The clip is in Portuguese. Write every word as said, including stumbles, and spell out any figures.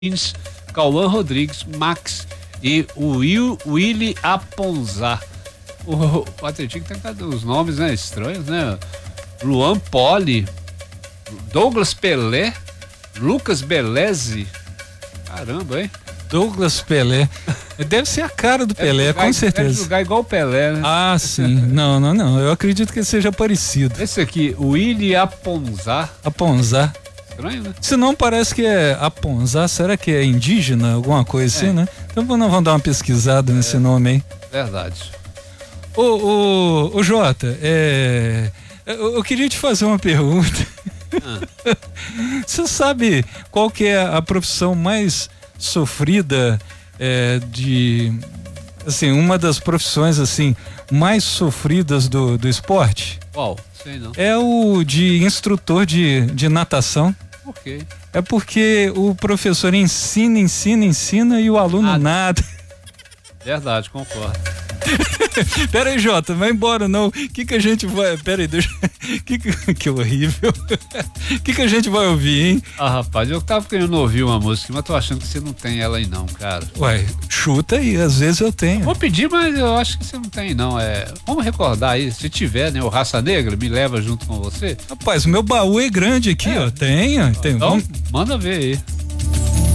Cauã Rodrigues, Max e o Will, Willy Aponzá. O, o Atlético tem cada os nomes, né, estranhos, né? Luan Poli, Douglas Pelé, Lucas Beleze. Caramba, hein? Douglas Pelé. Deve ser a cara do Pelé, jogar, com certeza. Deve jogar igual o Pelé, né? Ah, sim. Não, não, não. Eu acredito que ele seja parecido. Esse aqui, o Willy Aponzá. Aponzá. Estranho, né? Se não, parece que é Aponzá. Será que é indígena? Alguma coisa é. assim, né? Então nós vamos dar uma pesquisada é. nesse nome aí. Verdade. Ô, ô, ô Jota, é... eu, eu queria te fazer uma pergunta. Ah. Você sabe qual que é a profissão mais sofrida é, de... assim, uma das profissões assim mais sofridas do, do esporte? Qual? Sei não. É o de instrutor de, de natação. Por quê? É porque o professor ensina, ensina, ensina e o aluno nada. nada. Verdade, concordo. Pera aí, Jota, vai embora não. O que que a gente vai... Pera aí, deixa... Que, que, que horrível. O que que a gente vai ouvir, hein? Ah, rapaz, eu tava querendo ouvir uma música, mas tô achando que você não tem ela aí não, cara. Ué, chuta aí, às vezes eu tenho. Vou pedir, mas eu acho que você não tem não. É... Vamos recordar aí, se tiver, né, o Raça Negra, me leva junto com você. Rapaz, o meu baú é grande aqui, é. ó. Tenho, tem. Então, Vamos... manda ver aí.